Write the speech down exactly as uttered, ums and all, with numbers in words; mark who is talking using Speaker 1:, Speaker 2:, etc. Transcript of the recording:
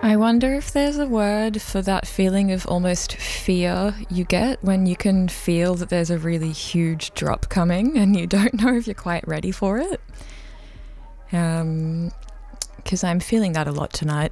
Speaker 1: I wonder if there's a word for that feeling of almost fear you get when you can feel that there's a really huge drop coming and you don't know if you're quite ready for it. Um, because I'm feeling that a lot tonight.